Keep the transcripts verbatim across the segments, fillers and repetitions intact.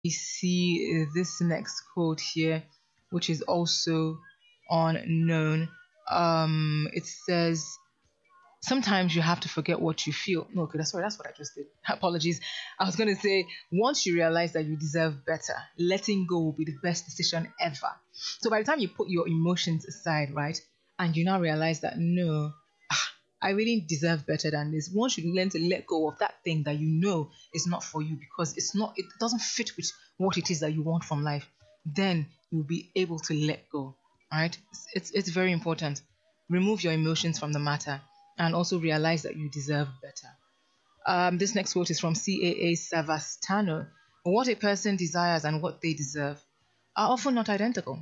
We see uh, this next quote here, which is also unknown. Um, it says, sometimes you have to forget what you feel. No, okay, that's sorry, that's what I just did. Apologies. I was going to say, once you realize that you deserve better, letting go will be the best decision ever. So by the time you put your emotions aside, right, and you now realize that no, ah, I really deserve better than this. Once you learn to let go of that thing that you know is not for you because it's not, it doesn't fit with what it is that you want from life, then you'll be able to let go. All right, it's it's, it's very important. Remove your emotions from the matter and also realize that you deserve better. Um, this next quote is from C A A Savastano. What a person desires and what they deserve are often not identical.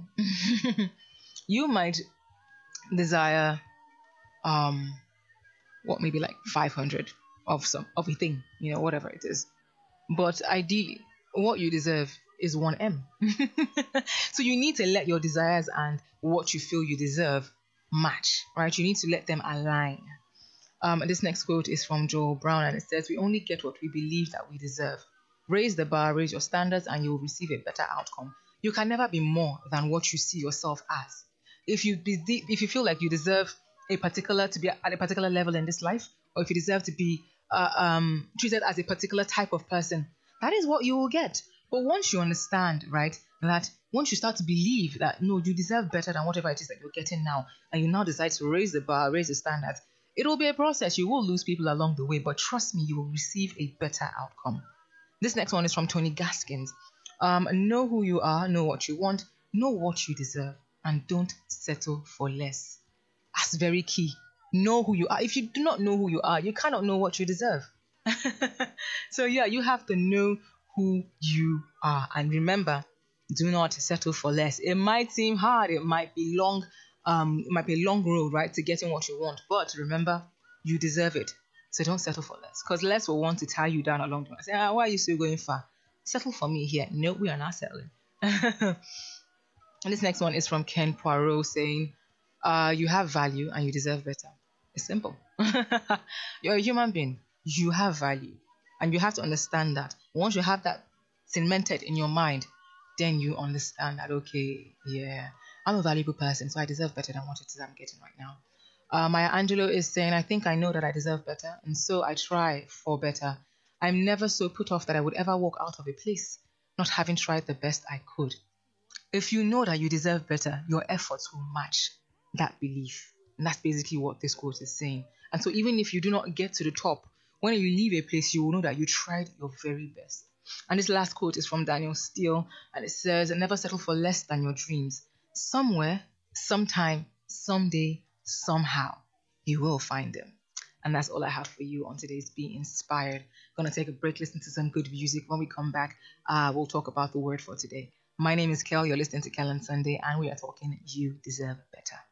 You might desire um what maybe like five hundred of some of a thing, you know, whatever it is. But ideally, what you deserve is one M. So you need to let your desires and what you feel you deserve match, right? You need to let them align. Um, this next quote is from Joel Brown, and it says, "We only get what we believe that we deserve. Raise the bar, raise your standards, and you will receive a better outcome. You can never be more than what you see yourself as. If you be, if you feel like you deserve a particular to be at a particular level in this life, or if you deserve to be uh, um, treated as a particular type of person, that is what you will get. But once you understand, right, that once you start to believe that no, you deserve better than whatever it is that you're getting now, and you now decide to raise the bar, raise the standards, it will be a process. You will lose people along the way, but trust me, you will receive a better outcome." This next one is from Tony Gaskins. Um, know who you are, know what you want, know what you deserve, and don't settle for less. That's very key. Know who you are. If you do not know who you are, you cannot know what you deserve. So yeah, you have to know who you are. And remember, do not settle for less. It might seem hard, it might be long, um, it might be a long road, right, to getting what you want. But remember, you deserve it. So don't settle for less. Because less will want to tie you down along the way. Say, ah, why are you still going far? Settle for me here. No, we are not settling. And this next one is from Ken Poirot saying, uh, you have value and you deserve better. It's simple. You're a human being. You have value. And you have to understand that. Once you have that cemented in your mind, then you understand that, okay, yeah, I'm a valuable person, so I deserve better than what it is I'm getting right now. Uh, Maya Angelou is saying, I think I know that I deserve better, and so I try for better. I'm never so put off that I would ever walk out of a place, not having tried the best I could. If you know that you deserve better, your efforts will match that belief. And that's basically what this quote is saying. And so even if you do not get to the top, when you leave a place, you will know that you tried your very best. And this last quote is from Daniel Steele, and it says, never settle for less than your dreams. Somewhere, sometime, someday, somehow, you will find them. And that's all I have for you on today's Be Inspired. I'm going to take a break, listen to some good music. When we come back, uh, we'll talk about the word for today. My name is Kel. You're listening to Kel and Sunday, and we are talking You Deserve Better.